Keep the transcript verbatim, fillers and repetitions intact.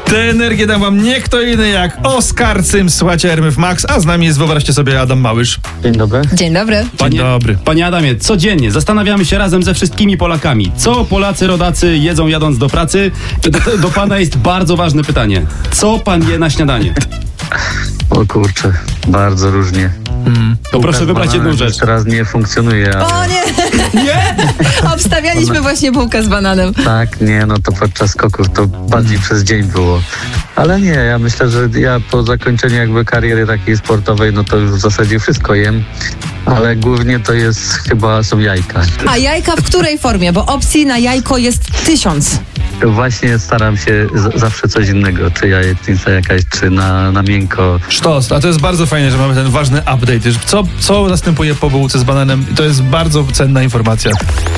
Tę energię dam wam nie kto inny jak Oskar Cym, słuchajcie R M F Max, a z nami jest, wyobraźcie sobie, Adam Małysz. Dzień dobry. Dzień dobry. Dzień dobry. Panie Adamie, codziennie zastanawiamy się razem ze wszystkimi Polakami, co Polacy rodacy jedzą jadąc do pracy. Do, do pana jest bardzo ważne pytanie. Co pan je na śniadanie? O kurczę, bardzo różnie. Mm. To proszę wybrać jedną rzecz. Teraz nie funkcjonuje, ale... O nie! Nie? Obstawialiśmy właśnie bułkę z bananem. Tak, nie, no to podczas skoków to bardziej przez dzień było. Ale nie, ja myślę, że ja po zakończeniu jakby kariery takiej sportowej, no to już w zasadzie wszystko jem, ale głównie to jest chyba są jajka. A jajka w której formie? Bo opcji na jajko jest tysiąc. Właśnie staram się z- zawsze coś innego, czy jajecznica jakaś, czy na, na miękko. Sztos, a to jest bardzo fajne, że mamy ten ważny update. Co, co następuje po bułce z bananem? To jest bardzo cenna informacja.